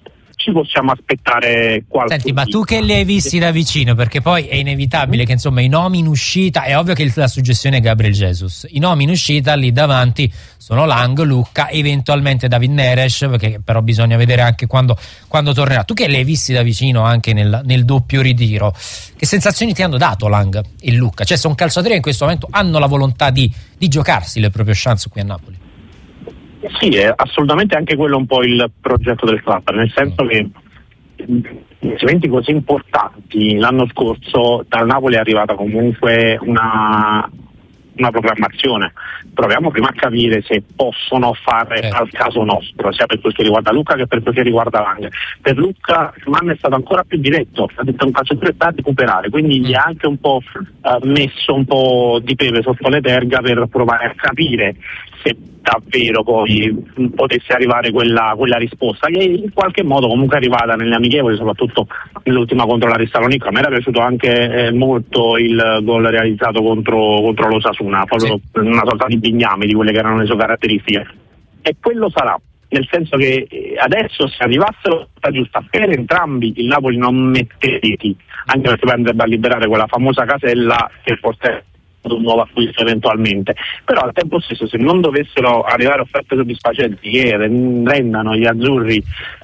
ci possiamo aspettare qualche. Senti, ma tu che li hai visti da vicino, perché poi è inevitabile che insomma i nomi in uscita, è ovvio che la suggestione è Gabriel Jesus, i nomi in uscita lì davanti sono Lang, Lucca, eventualmente David Neres, perché però bisogna vedere anche quando, quando tornerà. Tu che li hai visti da vicino anche nel, nel doppio ritiro, che sensazioni ti hanno dato Lang e Lucca? Cioè, sono calciatori che in questo momento hanno la volontà di, di giocarsi le proprie chance qui a Napoli. Sì, è assolutamente anche quello un po' il progetto del club, nel senso che investimenti così importanti l'anno scorso dal Napoli è arrivata comunque una, una programmazione. Proviamo prima a capire se possono fare eh. al caso nostro, sia per quel che riguarda Lucca che per quel che riguarda Lang. Per Lucca Mann è stato ancora più diretto, ha detto un calciatore da recuperare, quindi mm. gli ha anche un po' uh, messo un po' di pepe sotto le terga per provare a capire se davvero poi potesse arrivare quella, quella risposta, che in qualche modo comunque è arrivata nelle amichevoli, soprattutto nell'ultima contro la Thessaloniki. A me era piaciuto anche eh, molto il gol realizzato contro, contro l'Osasuna, proprio sì. Una sorta di bignami di quelle che erano le sue caratteristiche, e quello sarà, nel senso che adesso se arrivassero la giusta per entrambi il Napoli non mette reti, anche perché poi andrebbe a liberare quella famosa casella che forse un nuovo acquisto eventualmente, però al tempo stesso se non dovessero arrivare offerte soddisfacenti che rendano gli azzurri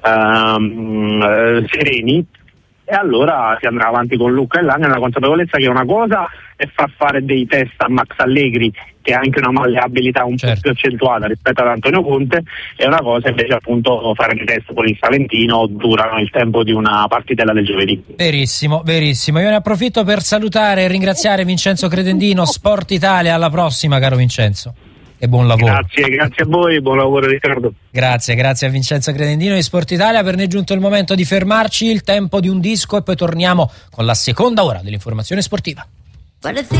um, uh, sereni, e allora si andrà avanti con Lucca e Lang nella consapevolezza che una cosa è far fare dei test a Max Allegri, che ha anche una malleabilità un certo. po' più accentuata rispetto ad Antonio Conte, e una cosa invece appunto fare dei test con il Salentino durano il tempo di una partitella del giovedì. Verissimo, verissimo. Io ne approfitto per salutare e ringraziare Vincenzo Credendino, Sport Italia. Alla prossima, caro Vincenzo, e buon lavoro. Grazie, grazie a voi, buon lavoro Riccardo. Grazie, grazie a Vincenzo Credendino di Sport Italia. Per noi è giunto il momento di fermarci, il tempo di un disco, e poi torniamo con la seconda ora dell'informazione sportiva.